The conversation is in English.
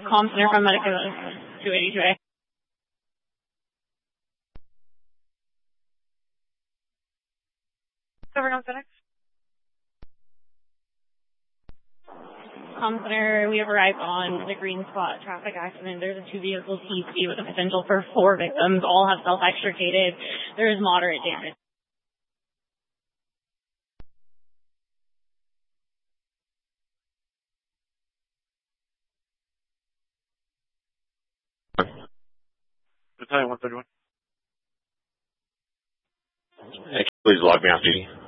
Comm Center from Medical 282A. Covered on FedEx. Comm Center, we have arrived on the green spot traffic accident. There's a 2-vehicle TC with a potential for 4 victims. All have self-extricated. There is moderate damage. Battalion 131. Please log me off duty.